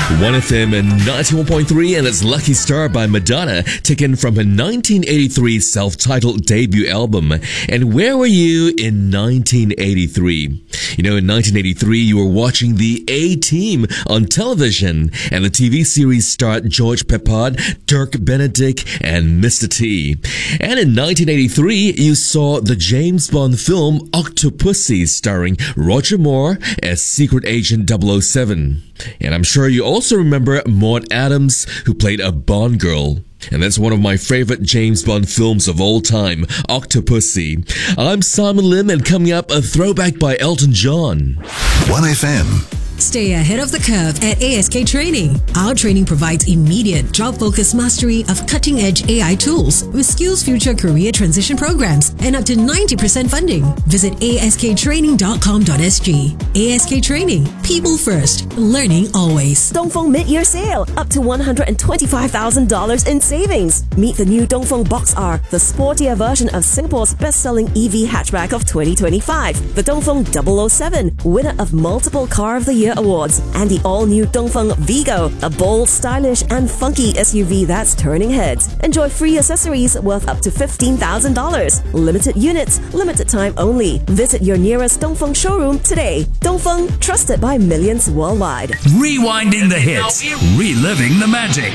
1FM and 91.3, and it's Lucky Star by Madonna, taken from her 1983 self-titled debut album. And where were you in 1983? You know, in 1983, you were watching the A-Team on television, and the TV series starred George Peppard, Dirk Benedict, and Mr. T. And in 1983, you saw the James Bond film Octopussy, starring Roger Moore as Secret Agent 007. And I'm sure you also remember Maud Adams, who played a Bond girl. And that's one of my favorite James Bond films of all time, Octopussy. I'm Simon Lim, and coming up, a throwback by Elton John. 1FM. Stay ahead of the curve at ASK Training. Our training provides immediate job-focused mastery of cutting-edge AI tools with Skills Future career transition programs and up to 90% funding. Visit asktraining.com.sg. ASK Training. People first. Learning always. Dongfeng mid-year sale. Up to $125,000 in savings. Meet the new Dongfeng Box R, the sportier version of Singapore's best-selling EV hatchback of 2025. The Dongfeng 007, winner of multiple Car of the Year awards, and the all-new Dongfeng Vigo, a bold, stylish, and funky SUV that's turning heads. Enjoy free accessories worth up to $15,000. Limited units, limited time only. Visit your nearest Dongfeng showroom today. Dongfeng, trusted by millions worldwide. Rewinding the hits, reliving the magic.